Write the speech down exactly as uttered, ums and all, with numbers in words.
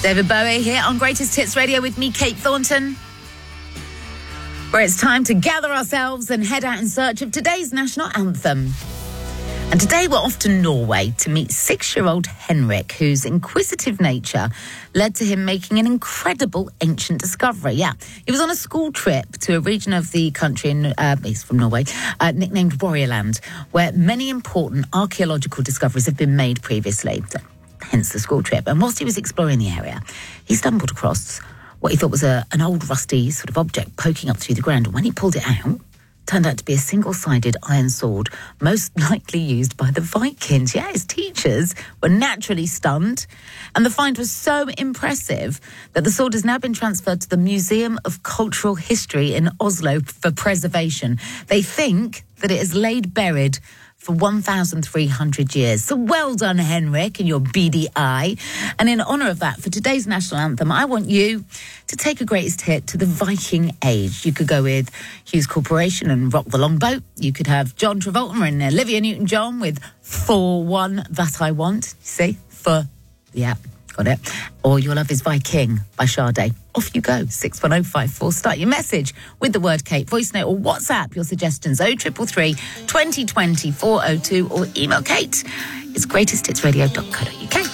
David Bowie here on Greatest Hits Radio with me, Kate Thornton, where it's time to gather ourselves and head out in search of today's national anthem. And today we're off to Norway to meet six-year-old Henrik, whose inquisitive nature led to him making an incredible ancient discovery. Yeah, he was on a school trip to a region of the country, in, uh, he's from Norway, uh, nicknamed Warriorland, where many important archaeological discoveries have been made previously, so, hence the school trip. And whilst he was exploring the area, he stumbled across what he thought was a, an old rusty sort of object poking up through the ground. And when he pulled it out, turned out to be a single-sided iron sword, most likely used by the Vikings. Yeah, his teachers were naturally stunned, and the find was so impressive that the sword has now been transferred to the Museum of Cultural History in Oslo for preservation. They think that it is laid buried for one thousand three hundred years. So well done, Henrik, and your beady eye. And in honour of that, for today's national anthem, I want you to take a greatest hit to the Viking age. You could go with Hughes Corporation and Rock the Longboat. You could have John Travolta and Olivia Newton-John with For One That I Want. You see? For, yeah, got it. Or Your Love Is Viking by Sade. Off you go, six one oh five four. Start your message with the word Kate. Voice note or WhatsApp your suggestions, oh triple three, twenty twenty, four oh two, or email Kate. It's greatest hits radio dot co dot uk.